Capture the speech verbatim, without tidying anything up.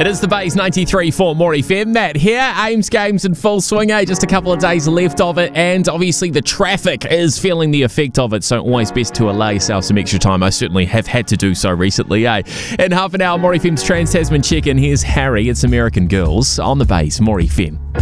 It is the Bays ninety-three for More F M. Matt here. Ames games in full swing, eh? Just a couple of days left of it, and obviously the traffic is feeling the effect of it, so always best to allow yourself some extra time. I certainly have had to do so recently, eh? In half an hour, More F M's Trans-Tasman check-in. Here's Harry. It's American Girls on the Bays, More F M.